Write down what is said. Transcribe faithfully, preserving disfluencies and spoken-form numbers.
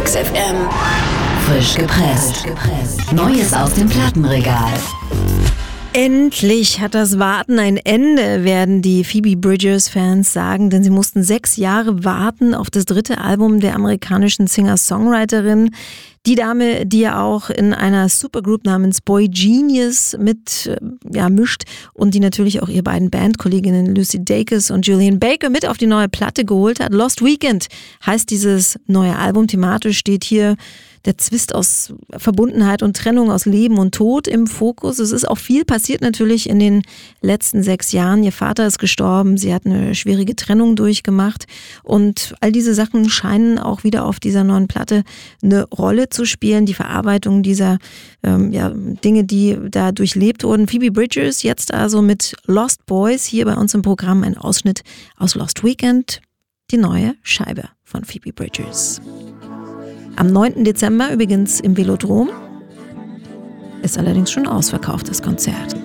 Deluxe F M. Frisch gepresst. Neues aus dem Plattenregal. Endlich hat das Warten ein Ende, werden die Phoebe Bridgers-Fans sagen, denn sie mussten sechs Jahre warten auf das dritte Album der amerikanischen Singer-Songwriterin. Die Dame, die ja auch in einer Supergroup namens Boy Genius mit ja, mischt und die natürlich auch ihre beiden Bandkolleginnen Lucy Dacus und Julian Baker mit auf die neue Platte geholt hat. Lost Weekend heißt dieses neue Album. Thematisch steht hier der Zwist aus Verbundenheit und Trennung, aus Leben und Tod im Fokus. Es ist auch viel passiert natürlich in den letzten sechs Jahren. Ihr Vater ist gestorben, sie hat eine schwierige Trennung durchgemacht und all diese Sachen scheinen auch wieder auf dieser neuen Platte eine Rolle zu spielen. Die Verarbeitung dieser ähm, ja, Dinge, die da durchlebt wurden. Phoebe Bridgers jetzt also mit Lost Boys, hier bei uns im Programm ein Ausschnitt aus Lost Weekend, die neue Scheibe von Phoebe Bridgers. Am neunten Dezember übrigens im Velodrom. Ist allerdings schon ausverkauft, das Konzert.